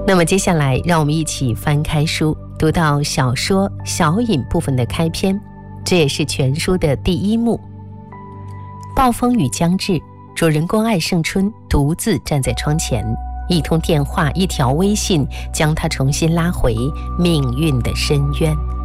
那么接下来让我们一起翻开书，读到小说小隐部分的开篇，这也是全书的第一幕。暴风雨将至，主人公艾胜春独自站在窗前，一通电话，一条微信，将他重新拉回命运的深渊。